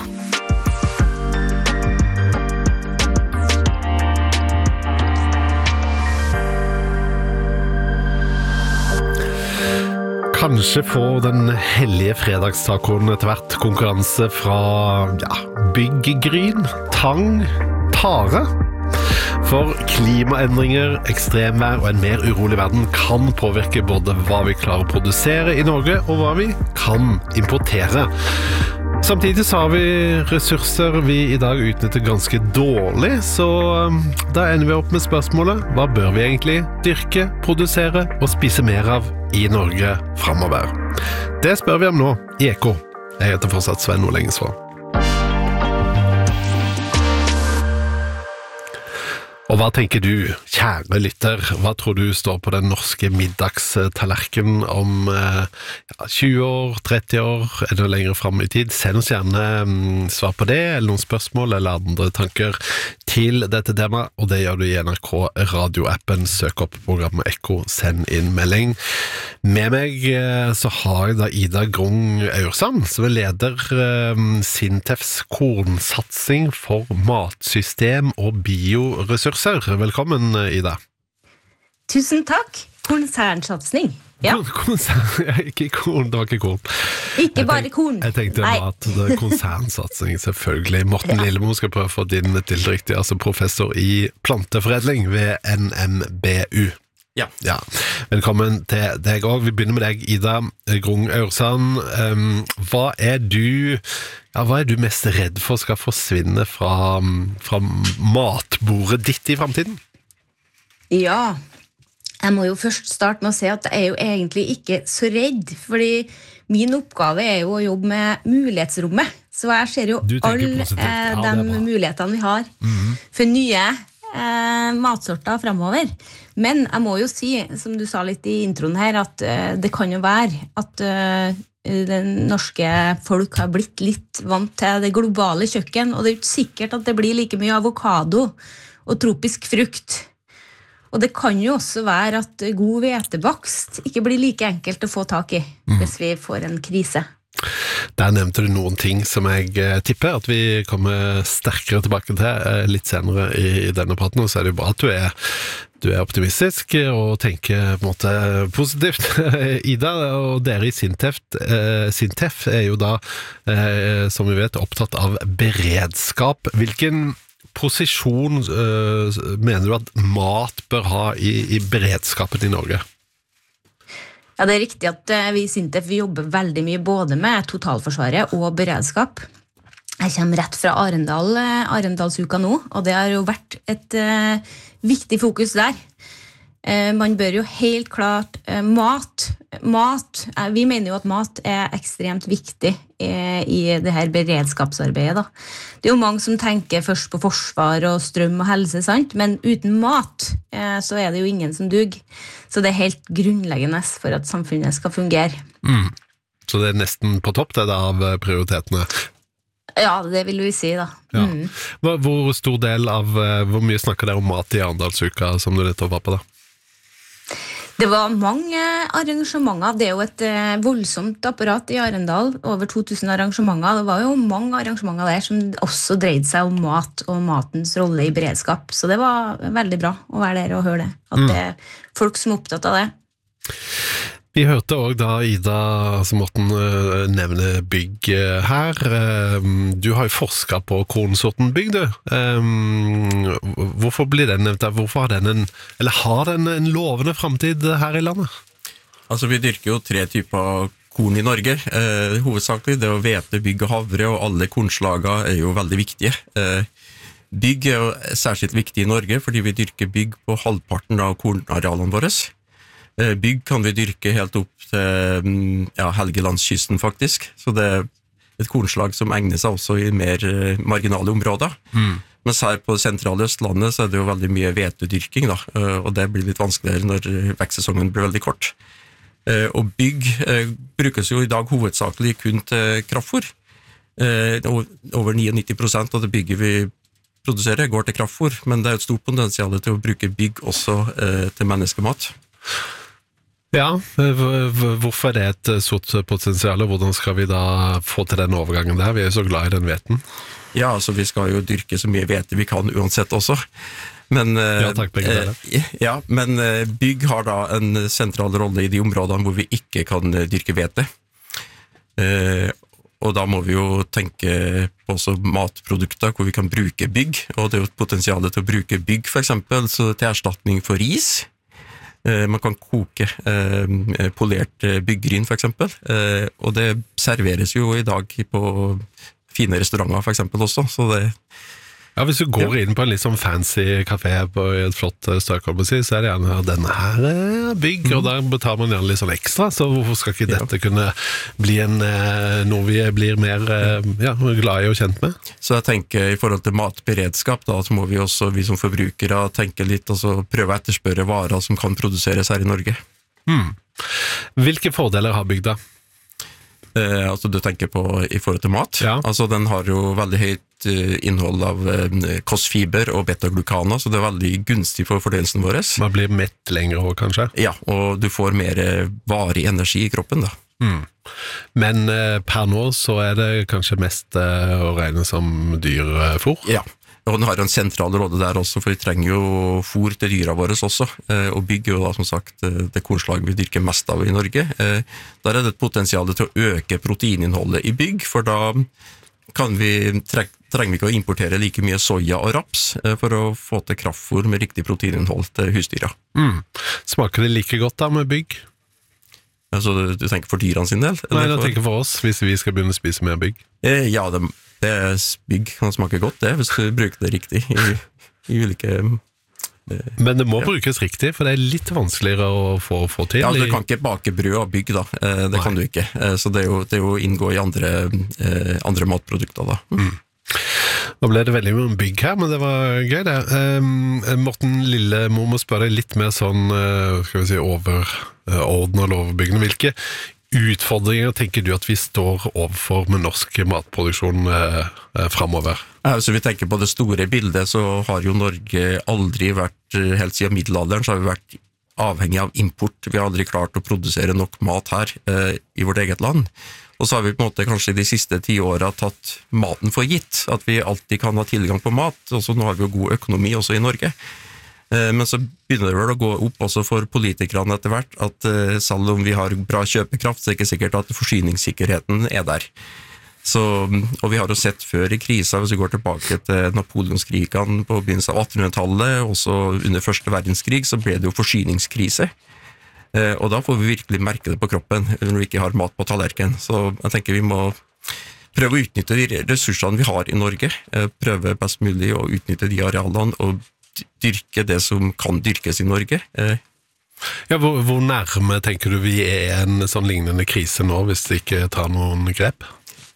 Kanskje får den hellige fredagstacoen etter hvert konkurranse fra byggegryn, tang, tare. For klimaendringer, ekstremvær og en mer urolig verden kan påvirke både hva vi klarer å produsere i Norge og hva vi kan importere. Samtidig så har vi ressurser vi i dag utnytter ganske dårlig, så da ender vi opp med spørsmålet: hva bør vi egentlig dyrke, produsere og spise mer av i Norge fremover? Det spør vi om nå i Ekko. Jeg heter fortsatt Sven Nordlengesvå. Og hva tenker du, kjære lytter? Hva tror du står på den norske middagstallerken om 20 år, 30 år, eller lenger frem i tid? Send oss gjerne svar på det, eller noen spørsmål, eller andre tanker til dette temaet, og det gjør du i NRK radioappen. Søk opp programmet Ekko, send inn melding. Med meg så har jeg da Ida Grung Aursand, som er leder Sintefs kornsatsing for matsystem og bioressurser. Velkommen, Ida. Tusen takk. Konsernsatsning. Ja. Ikke korn, det var ikke korn. Ikke bare korn. Jeg tenkte mat, det er konsernsatsing, selvfølgelig. Morten Lillemo skal prøve å få din tilriktig, altså professor i planteforedling ved NMBU. Ja. Velkommen til deg også. Vi begynner med deg, Ida Grung Aursand. Hva er du mest redd for skal forsvinne fra matbordet ditt i fremtiden? Ja, jeg må jo først starte med å si at jeg er jo egentlig ikke så redd, fordi min oppgave er jo å jobbe med mulighetsrommet. Så jeg ser jo alle de mulighetene vi har for nye matsorter fremover. Men jeg må jo si, som du sa litt i introen her, at det kan jo være at den norske folk har blitt litt vant til det globale kjøkken, og det er jo ikke sikkert at det blir like mye avokado og tropisk frukt. Og det kan jo også være at god hvetebakst ikke blir like enkelt å få tak i hvis vi får en krise. Der nevnte du noen ting som jeg tipper at vi kommer sterkere tilbake til litt senere i denne praten, og så er det jo bra at du er optimistisk og tenker på en måte positivt. Ida, og dere i Sintef er jo da, som vi vet, opptatt av beredskap. Hvilken posisjon mener du at mat bør ha i beredskapen i Norge? Ja, det er riktig at vi i Sintef jobber veldig mye både med totalforsvaret og beredskap. Jeg kommer rett fra Arendalsuka nå, og det har jo vært et viktig fokus der. Man bør jo helt klart mat, vi mener jo at mat er ekstremt viktig i det her beredskapsarbeidet da. Det er jo mange som tenker først på forsvar og strøm og helse, sant? Men uten mat så er det jo ingen som duger. Så det er helt grunnleggende for at samfunnet skal fungere. Så det er nesten på topp det av prioritetene? Ja, det vil vi si da. Ja. Hvor stor del av, hvor mye snakker dere om mat i Arendalsuka som du nettopp var på da? Det var mange arrangementer. Det er jo et voldsomt apparat i Arendal. Over 2000 arrangementer. Det var jo mange arrangementer der som også dreide seg om mat og matens rolle i beredskap. Så det var veldig bra å være der og høre det. At det er folk som er opptatt av det. Vi hørte også da Ida Morten nevne bygg her. Du har jo forsket på kornsorten bygg, du. Hvorfor blir den nevnt der? Hvorfor har den en lovende fremtid her i landet? Altså, vi dyrker jo 3 typer korn i Norge. Hovedsakelig det å hvete, bygg og havre, og alle kornslager er jo veldig viktige. Bygg er jo særskilt viktig i Norge, fordi vi dyrker bygg på halvparten av kornarealene våre. Bygg kan vi dyrke helt opp til Helgelandskysten faktisk, så det er et kornslag som egner seg også i mer marginale områder. Mens her på sentrale Østlandet så er det jo veldig mye hvetedyrking da, og det blir litt vanskeligere når vekstsesongen blir veldig kort. Og bygg brukes jo i dag hovedsakelig kun til kraftfôr. Over 99% av det bygget vi produserer går til kraftfôr, men det er et stort potensial til å bruke bygg også til menneskemat. Ja, hvorfor er det et stort potensial, og hvordan skal vi da få til den overgangen der? Vi er jo så glad i den hveten. Ja, altså vi skal jo dyrke så mye hvete vi kan uansett også. Men, takk, begge dere. Men bygg har da en sentral rolle i de områdene hvor vi ikke kan dyrke hvete. Og da må vi jo tenke på også matprodukter hvor vi kan bruke bygg, og det er jo et potensial til å bruke bygg for eksempel, så til erstatning for ris. Man kan koke polert byggryn for eksempel, og det serveres jo i dag på fine restauranter for eksempel også, så det... Ja, hvis du går inn på en litt sånn fancy kafé på et flott strøk, så er det gjerne denne her bygg, og der betaler man gjerne litt sånn ekstra, så hvorfor skal ikke dette kunne bli noe vi blir mer glad i og kjent med? Så jeg tenker i forhold til matberedskap da, så må vi også, vi som forbrukere, tenke litt og så prøve å etterspørre varer som kan produseres her i Norge. Hvilke fordeler har bygg da? Altså du tenker på i forhold til mat? Ja. Altså den har jo veldig høyt innhold av kostfiber og beta-glukaner, så det er veldig gunstig for fordøyelsen vår. Man blir mett lenger også, kanskje? Ja, og du får mer varig energi i kroppen da. Men per nå så er det kanskje mest å regne som dyrfôr? Ja, og den har en sentral rolle der også, for vi trenger jo fôr til dyra våre også, og bygger jo da som sagt det kornslaget vi dyrker mest av i Norge. Der er det et potensial til å øke proteininnholdet i bygg, for da trenger vi ikke å importere like mye soja og raps for å få til kraftfôr med riktig proteininnhold til husdyra. Smaker det like godt da med bygg? Altså du tenker for dyrene sin del? Nei, jeg tenker for oss, hvis vi skal begynne å spise mer bygg. Ja, bygg kan smake godt det, hvis du bruker det riktig i ulike... Men det må brukes riktig, for det er litt vanskeligere å få til. Ja, du kan ikke bake brød av bygg da, det kan du ikke. Så det er jo inngå i andre matprodukter da. Nå ble det veldig mye bygg her, men det var gøy det. Morten Lillemo må spørre deg litt mer sånn, skal vi si, overordnet og overbyggende. Hvilke utfordringer tenker du at vi står overfor med norsk matproduksjon fremover? Så vi tenker på det store bildet, så har jo Norge aldri vært, helt siden middelalderen, så har vi vært avhengig av import. Vi har aldri klart å produsere nok mat her i vårt eget land. Og så har vi på en måte kanskje de siste 10 årene tatt maten for gitt, at vi alltid kan ha tilgang på mat, og så nå har vi jo god økonomi også i Norge. Men så begynner det vel å gå opp også for politikerne etter hvert, at selv om vi har bra kjøpekraft, så er det ikke sikkert at forsyningssikkerheten er der. Og vi har jo sett før i krisa, hvis vi går tilbake til Napoleonskrigene på begynnelsen av 1800-tallet, også under første verdenskrig, så ble det jo forsyningskrise. Og da får vi virkelig merke det på kroppen når vi ikke har mat på tallerken. Så jeg tenker vi må prøve å utnytte de ressursene vi har i Norge, prøve best mulig å utnytte de arealene og dyrke det som kan dyrkes i Norge. Ja, hvor nærme tenker du vi er en sånn lignende krise nå, hvis vi ikke tar noen grep?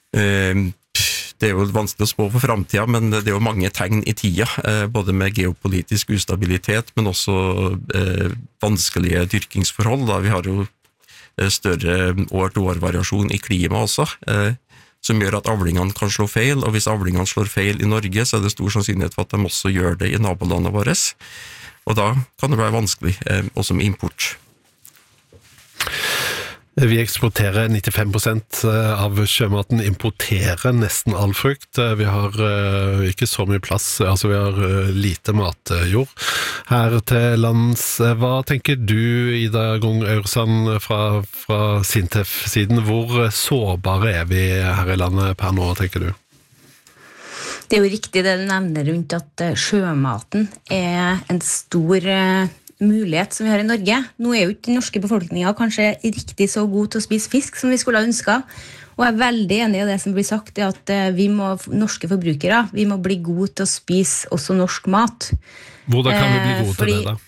Det er jo vanskelig å spå for fremtiden, men det er jo mange tegn i tida, både med geopolitisk ustabilitet, men også vanskelige dyrkingsforhold. Da. Vi har jo større år-til-år-variasjon i klima også, som gjør at avlingene kan slå feil, og hvis avlingene slår feil i Norge, så er det stor sannsynlighet for at de også gjør det i nabolandene våre, og da kan det være vanskelig, også med import. Vi eksporterer 95% av sjømaten, importerer nesten all frukt. Vi har ikke så mye plass, altså vi har lite matjord her til lands. Hva tenker du, Ida Grung Aursand fra Sintef-siden? Hvor sårbare er vi her i landet per nå, tenker du? Det jo riktig det du nevner rundt at sjømaten en stor mulighet som vi har i Norge. Nå jo ikke den norske befolkningen kanskje riktig så god til å spise fisk som vi skulle ha ønsket. Og jeg veldig enig i det som blir sagt, at norske forbrukere, vi må bli gode til å spise også norsk mat. Hvordan kan vi bli gode til det da?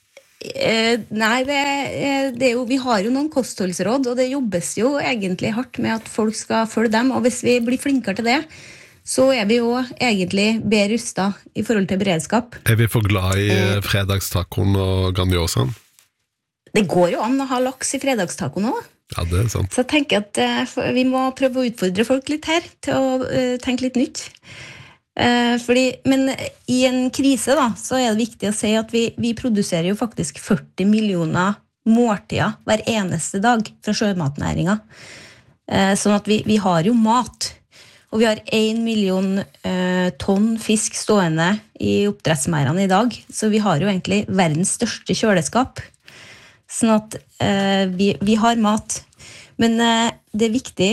Nei, vi har jo noen kostholdsråd, og det jobbes jo egentlig hardt med at folk skal følge dem, og hvis vi blir flinkere til det, så vi jo egentlig bedre rustet i forhold til beredskap. Vi for glad i fredagstacoen og Grandiosaen? Det går jo an å ha laks i fredagstacoen også. Ja, det sant. Så jeg tenker at vi må prøve å utfordre folk litt her, til å tenke litt nytt. Men i en krise da, så det viktig å si at vi produserer jo faktisk 40 millioner måltider hver eneste dag fra sjømatnæringen. Sånn at vi har jo mat. Og vi har 1 million tonn fisk stående i oppdrettsmerdene i dag, så vi har jo egentlig verdens største kjøleskap. Sånn at vi har mat. Men det viktig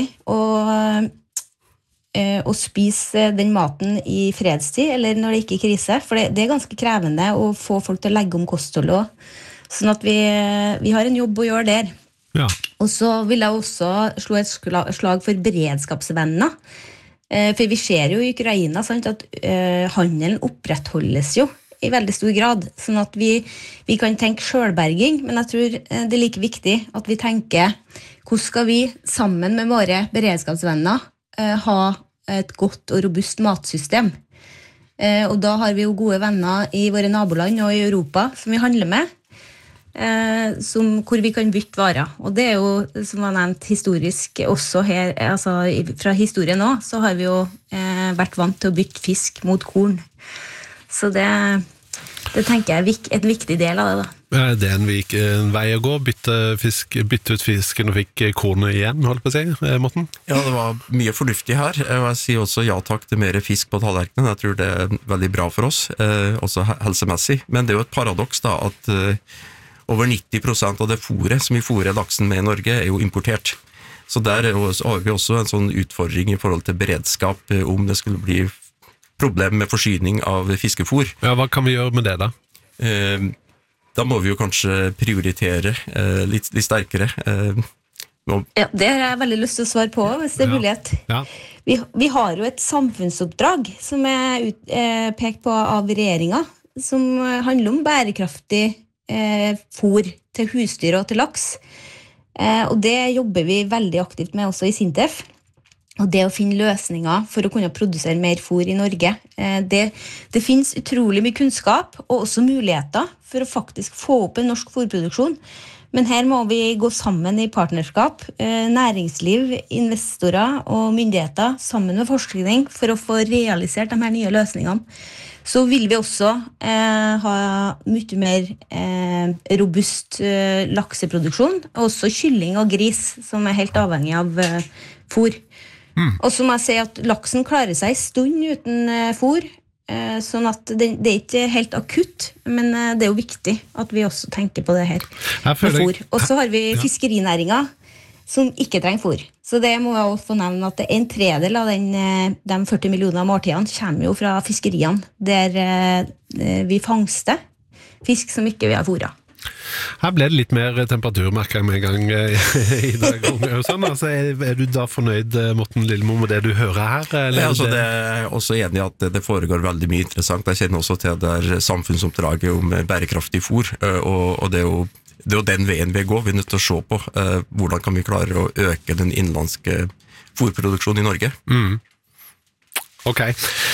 å spise den maten i fredstid, eller når det ikke krise, for det ganske krevende å få folk til å legge om kosthold også. Sånn at vi har en jobb å gjøre der. Ja. Og så vil jeg også slå et slag for beredskapsvenner. For vi ser jo i Ukraina sant, at handelen opprettholdes jo i veldig stor grad, sånn at vi kan tenke selvberging, men jeg tror det like viktig at vi tenker hvordan skal vi sammen med våre beredskapsvenner ha et godt og robust matsystem. Og da har vi jo gode venner i våre naboland og i Europa som vi handler med, hvor vi kan bytte varer. Og det jo, som var nevnt historisk også her, altså fra historien også, så har vi jo vært vant til å bytte fisk mot korn. Så det tenker jeg en viktig del av det da. Det en vei å gå, bytte ut fisken og fikk kornet igjen, holdt på å si, Morten? Ja, det var mye fornuftig her, og jeg sier også ja takk til mer fisk på tallerkenen. Jeg tror det veldig bra for oss, også helsemessig. Men det jo et paradoks da, at over 90% av det fôret som vi fôrer laksen med i Norge jo importert. Så der har vi også en sånn utfordring i forhold til beredskap om det skulle bli problem med forsyning av fiskefôr. Ja, hva kan vi gjøre med det da? Da må vi jo kanskje prioritere litt sterkere. Ja, det har jeg veldig lyst til å svare på, hvis det mulighet. Ja. Vi har jo et samfunnsoppdrag som pekt på av regjeringen, som handler om bærekraftig fôr til husdyr og til laks. Og det jobber vi veldig aktivt med også i Sintef. Og det å finne løsninger for å kunne produsere mer fôr i Norge. Det finnes utrolig mye kunnskap og også muligheter for å faktisk få opp en norsk fôrproduksjon. Men her må vi gå sammen i partnerskap, næringsliv, investorer og myndigheter sammen med forskning for å få realisert de her nye løsningene. Så vil vi også ha mye mer robust lakseproduksjon, og også kylling og gris, som helt avhengig av fôr. Og så må jeg si at laksen klarer seg en stund uten fôr, sånn at det ikke helt akutt, men det jo viktig at vi også tenker på det her med fôr. Og så har vi fiskerinæringen som ikke trenger fôr. Så det må jeg også få nevne at en tredel av de 40 millioner måltidene kommer jo fra fiskeriene, der vi fangster fisk som ikke vi har fôret. Her ble det litt mer temperaturmerker med en gang i dag. Altså, du da fornøyd, Morten Lillemo, med det du hører her? Ja, altså, det jeg også enig i at det foregår veldig mye interessant. Jeg kjenner også til det samfunnsoppdraget om bærekraftig fôr, og det er jo den veien vi går. Vi er nødt til å se på hvordan kan vi klare å øke den innenlandske fôrproduksjonen i Norge. Ok.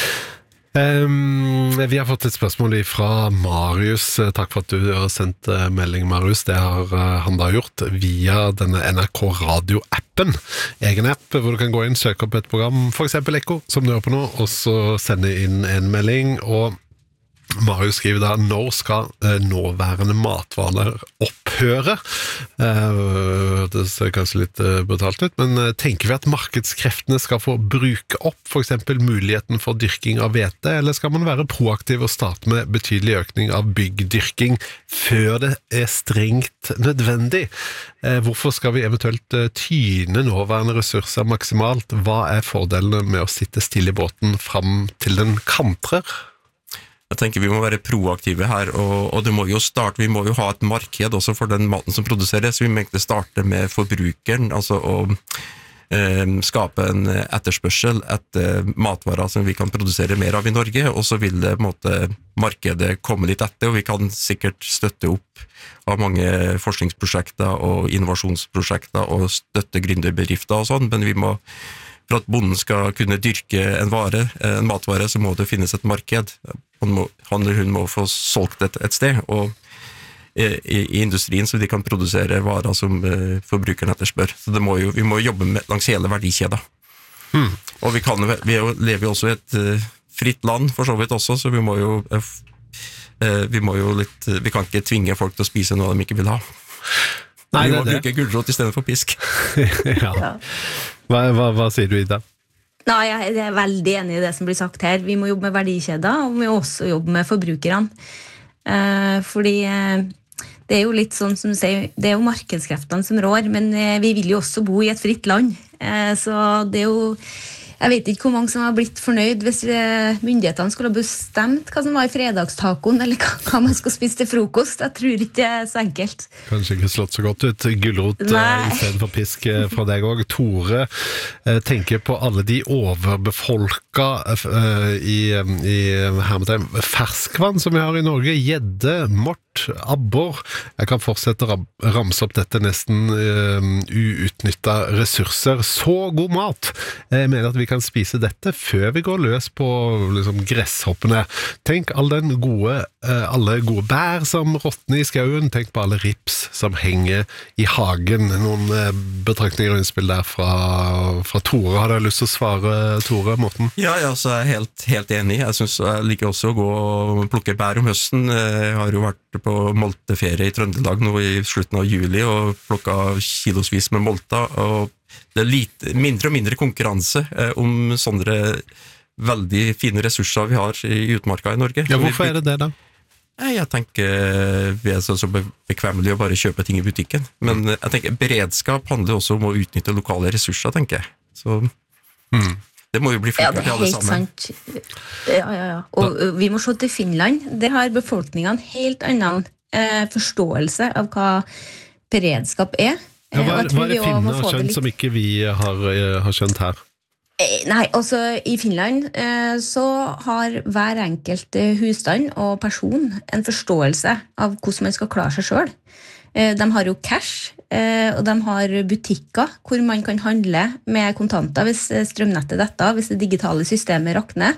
Vi har fått et spørsmål fra Marius. Takk for at du har sendt melding, Marius. Det har han da gjort via denne NRK Radio-appen. Egen app hvor du kan gå inn, søke opp et program, for eksempel Ekko, som du hører på nå, og så sende inn en melding. Og Marius skriver da, når skal nåværende matvaner opphøre? Det ser kanskje litt brutalt ut, men tenker vi at markedskreftene skal få bruke opp for eksempel muligheten for dyrking av hvete, eller skal man være proaktiv og starte med betydelig økning av byggdyrking før det strengt nødvendig? Hvorfor skal vi eventuelt tyne nåværende ressurser maksimalt? Hva fordelene med å sitte stille i båten fram til den kantrer? Jeg tenker vi må være proaktive her, og det må jo starte, vi må jo ha et marked også for den maten som produseres, vi må egentlig starte med forbrukeren, altså å skape en etterspørsel etter matvarer som vi kan produsere mer av i Norge, og så vil det på en måte markedet komme litt etter, og vi kan sikkert støtte opp av mange forskningsprosjekter og innovasjonsprosjekter og støtte gründerbedrifter og sånn, men vi må for at bonden skal kunne dyrke en matvare, så må det finnes et marked. Han eller hun må få solgt et sted, og i industrien så de kan produsere varer som forbrukeren etterspør. Så vi må jobbe langs hele verdikjeden. Og vi lever jo også i et fritt land, for så vidt også, så vi kan ikke tvinge folk til å spise noe de ikke vil ha. Nei, vi må bruke gulrot i stedet for pisk. Ja. Hva sier du, Ida? Nei, jeg er veldig enig i det som blir sagt her. Vi må jobbe med verdikjeder, og vi må også jobbe med forbrukerne. Fordi det jo litt sånn som du sier, det jo markedskreftene som rår, men vi vil jo også bo i et fritt land. Så det jo... Jeg vet ikke hvor mange som har blitt fornøyd hvis myndighetene skulle ha bestemt hva som var i fredagstakoen, eller hva man skulle spise til frokost. Jeg tror ikke det så enkelt. Kanskje ikke slått så godt ut. Gulrot i stedet for pisk fra deg også. Tore tenker på alle de overbefolka i hermetegn ferskvann som vi har i Norge. Gjedde, mort, abbor. Jeg kan fortsette å ramse opp dette nesten uutnyttet ressurser. Så god mat! Jeg mener at vi kan spise dette før vi går løs på liksom, gresshoppene. Tenk alle gode bær som råtner i skauen. Tenk på alle rips som henger i hagen. Noen betraktninger og innspill der fra Tore. Har du lyst til å svare, Tore, Morten? Ja, så er jeg helt enig. Jeg liker også å gå og plukke bær om høsten. Jeg har jo vært på molteferie i Trøndelag nå i slutten av juli og plukket kilosvis med molta, og det er mindre og mindre konkurranse om sånne veldig fine ressurser vi har i utmarka i Norge. Ja, hvorfor det da? Jeg tenker vi så bekvemmelig å bare kjøpe ting i butikken, men jeg tenker beredskap handler også om å utnytte lokale ressurser, tenker jeg. Så det må jo bli flinkere til alle sammen. Ja. Og vi må se til Finland. Der har befolkningen helt annen forståelse av hva beredskap Ja, hva det finnene har skjønt som ikke vi har skjønt her? Nei, altså i Finland så har hver enkelt husstand og person en forståelse av hvordan man skal klare seg selv. De har jo cash, og de har butikker hvor man kan handle med kontanter hvis strømnettet detter, hvis det digitale systemet rakner.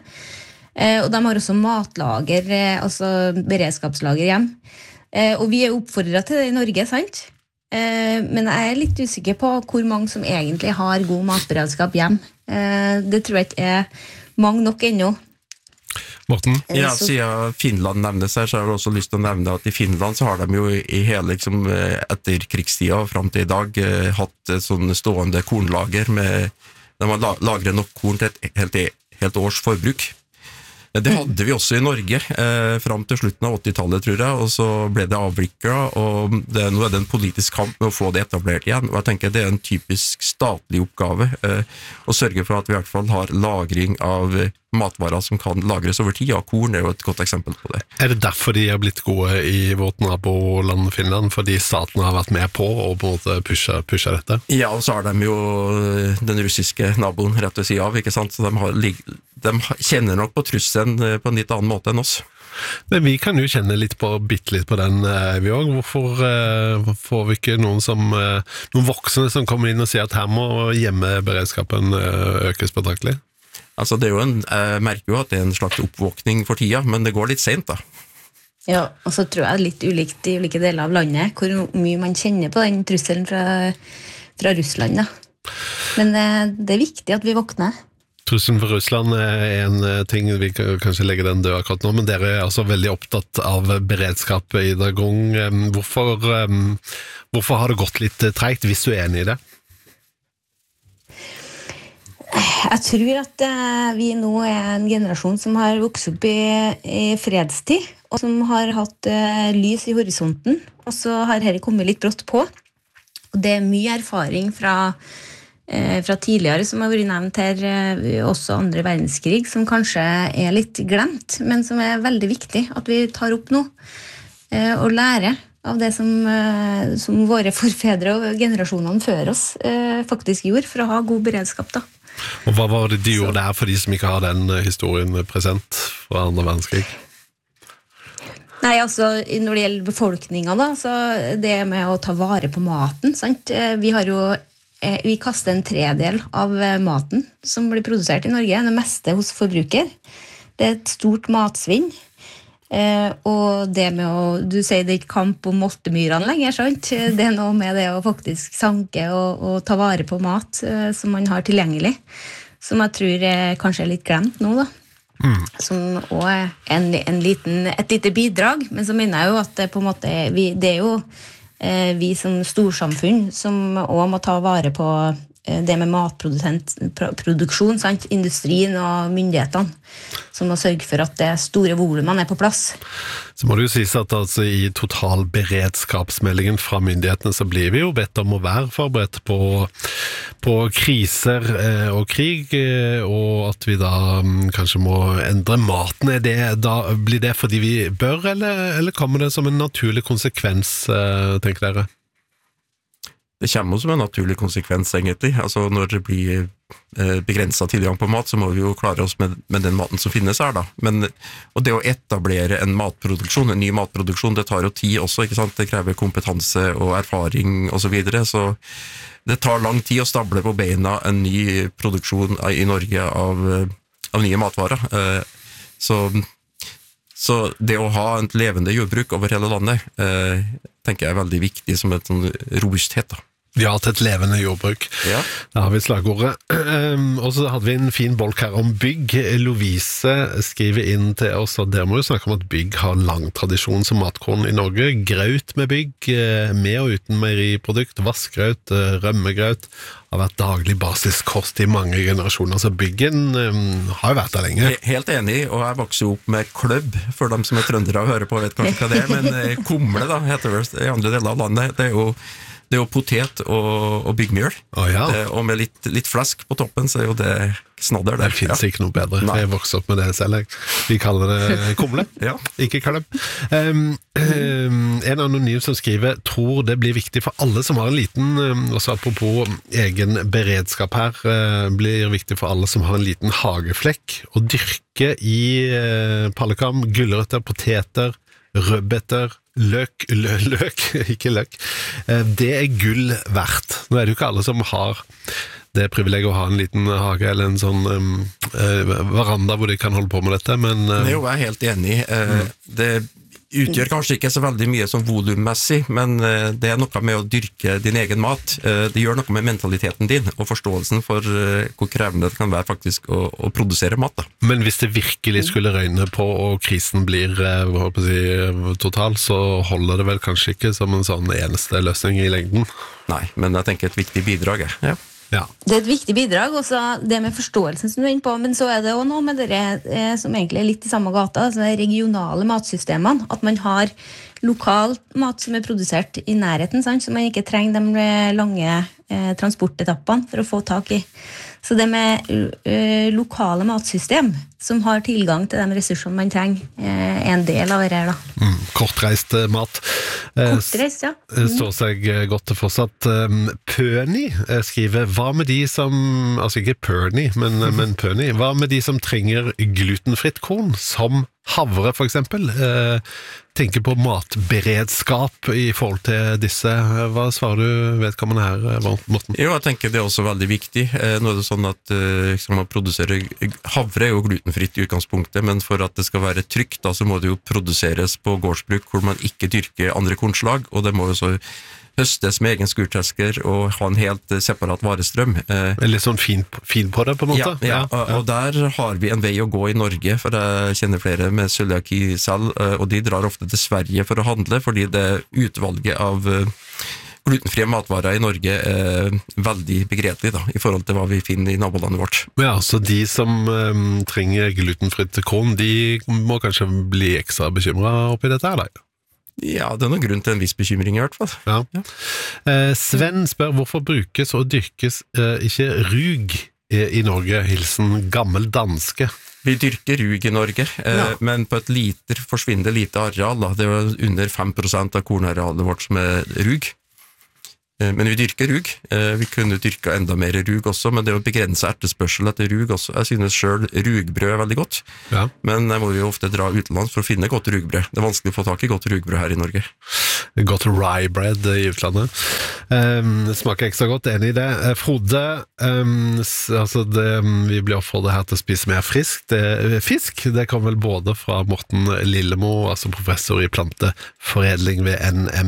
Og de har også matlager, altså beredskapslager hjem. Og vi oppfordret til det i Norge, sant? Men jeg litt usikker på hvor mange som egentlig har god matberedskap hjem. Det tror jeg ikke mange nok ennå. Morten? Ja, siden Finland nevnes her, så har jeg også lyst til å nevne at i Finland så har de jo i hele etter krigstida og frem til i dag hatt et sånn stående kornlager de har lagret nok korn til et helt års forbruk. Det hadde vi også i Norge frem til slutten av 80-tallet, tror jeg, og så ble det avviklet, og nå det en politisk kamp med å få det etablert igjen, og jeg tenker det en typisk statlig oppgave å sørge for at vi i hvert fall har lagring av matvarer som kan lagres over tid, og korn jo et godt eksempel på det. Det derfor de har blitt gode i vårt naboland Finland, fordi staten har vært med på å på en måte pushe dette? Ja, og så har de jo den russiske naboen rett ved siden av, ikke sant? Så de kjenner nok på trusselen på en litt annen måte enn oss. Men vi kan jo kjenne bitte litt på den, vi også. Hvorfor får vi ikke noen voksne som kommer inn og sier at her må hjemmeberedskapen økes betraktelig? Altså jeg merker jo at det en slags oppvåkning for tida, men det går litt sent da. Ja, og så tror jeg litt ulikt i ulike deler av landet, hvor mye man kjenner på den trusselen fra Russland da. Men det viktig at vi våkner. Trusselen for Russland en ting, vi kan kanskje legge den død akkurat nå, men dere er altså veldig opptatt av beredskap i Dragong. Hvorfor har det gått litt tregt, hvis du er enig i det? Jeg tror at vi nå er en generasjon som har vokst opp i fredstid, og som har hatt lys i horisonten, og så har dette kommet litt brått på. Og det er mye erfaring fra tidligere, som har vært nevnt her, også andre verdenskrig, som kanskje er litt glemt, men som er veldig viktig at vi tar opp nå, og lærer av det som våre forfedre og generasjonene før oss faktisk gjorde, for å ha god beredskap da. Og hva var det de gjorde der for de som ikke har den historien present fra andre verdenskrig? Nei, altså, når det gjelder befolkningen da, så det med å ta vare på maten, sant? Vi kaster en tredel av maten som blir produsert i Norge, det meste hos forbruker. Det er et stort matsvinn. Og det med du sier det er ikke kamp om moltemyrene lenger, sant? Det er noe med det å faktisk sanke og ta vare på mat som man har tilgjengelig, som jeg tror kanskje er litt glemt nå da. Som også er et lite bidrag, men så mener jeg jo at det på en måte det er jo vi som storsamfunn som også må ta vare på det med matproduksjon, sant? Industrien og myndighetene som må sørge for at det store volumene er på plass. Så må det jo sies at altså, i totalberedskapsmeldingen fra myndighetene så blir vi jo bedt om å være forberedt på kriser og krig, og at vi da kanskje må endre maten. Blir det fordi vi bør, eller kommer det som en naturlig konsekvens, tenker dere? Det kommer jo som en naturlig konsekvens, egentlig. Altså, når det blir begrenset tilgang på mat, så må vi jo klare oss med den maten som finnes her, da. Og det å etablere en ny matproduksjon, det tar jo tid også, ikke sant? Det krever kompetanse og erfaring og så videre, så det tar lang tid å stable på beina en ny produksjon i Norge av nye matvarer. Så det å ha et levende jordbruk over hele landet, tenker jeg er veldig viktig som et sånn robusthet, da. Ja, til et levende jordbruk. Ja. Da har vi slagordet. Og så hadde vi en fin bolk her om bygg. Lovise skriver inn til oss, og dere må jo snakke om at bygg har lang tradisjon som matkorn i Norge. Graut med bygg, med og uten meieriprodukt, vassgraut, rømmegraut, har vært daglig basiskost i mange generasjoner, så byggen har jo vært der lenge. Helt enig, og jeg vokser jo opp med kløbb, for dem som er trøndere og hører på vet kanskje hva det er, men kumle da, heter det i andre deler av landet, det er jo potet og byggmjøl, og med litt flesk på toppen, så er jo det snadder der. Det finnes ikke noe bedre, for jeg vokser opp med det selv. Vi kaller det kumle, ikke kløbb. En anonym som skriver, tror det blir viktig for alle som har en liten, også apropos egen beredskap her, blir viktig for alle som har en liten hageflekk, å dyrke i pallekam, gulrøtter, poteter, rødbeter, løk, ikke løk. Det er gull verdt. Nå er det jo ikke alle som har det privilegiet å ha en liten hage eller en sånn veranda hvor de kan holde på med dette, men Det er jo jeg helt enig i. Det utgjør kanskje ikke så veldig mye som volummessig, men det er noe med å dyrke din egen mat. Det gjør noe med mentaliteten din og forståelsen for hvor krevende det kan være faktisk å produsere mat. Da. Men hvis det virkelig skulle røyne på og krisen blir total, så holder det vel kanskje ikke som en sånn eneste løsning i lengden? Nei, men jeg tenker et viktig bidrag. Ja. Det er et viktig bidrag, også det med forståelsen som du er inne på, men så er det også noe med det som egentlig er litt i samme gata, altså de regionale matsystemene, at man har lokal mat som er produsert i nærheten, sant? Så man ikke trenger de lange transportetappene for å få tak i. Så det med lokale matsystem som har tilgang til de ressursene man trenger, er en del av det her da. Kortreist mat. Kortreist, ja. Står seg godt til fortsatt. Pøni skriver, hva med de som, altså ikke Pørni, men Pøni, hva med de som trenger glutenfritt korn, som havre for eksempel, tenker på matberedskap i forhold til disse. Hva svarer du vedkommende her, Morten? Jo, jeg tenker det er også veldig viktig. Nå er det sånn at man produserer havre er jo glutenfritt i utgangspunktet, men for at det skal være trygt, da, så må det jo produseres på gårdsbruk hvor man ikke dyrker andre kornslag, og det må jo så høstes med egen skurtresker og ha en helt separat varestrøm. Litt sånn fin på det, på en måte? Ja, og der har vi en vei å gå i Norge, for jeg kjenner flere med cøliaki selv, og de drar ofte til Sverige for å handle, fordi det utvalget av glutenfrie matvarer i Norge er veldig begredelig da, i forhold til hva vi finner i nabolandet vårt. Ja, så de som trenger glutenfritt korn, de må kanskje bli ekstra bekymret oppi dette her, da? Ja, det er noen grunn til en viss bekymring i hvert fall. Ja. Sven spør hvorfor brukes og dyrkes ikke rug i Norge, hilsen gammel danske. Vi dyrker rug i Norge, men på et forsvinnende lite areal. Da. Det er jo under 5% av kornarealet vårt som er rug. Men vi dyrker rug. Vi kunne dyrka enda mer rug også, men det er jo begrenset etterspørsel etter rug også. Jeg synes selv rugbrød er veldig godt, men jeg må jo ofte dra utenlands for å finne godt rugbrød. Det er vanskelig å få tak i godt rugbrød her i Norge. Godt rye bread i utlandet. Det smaker ekstra godt, enig i det. Frode, vi blir oppfordret her til å spise mer fisk. Det kom vel både fra Morten Lillemo, altså professor i planteforedling ved NM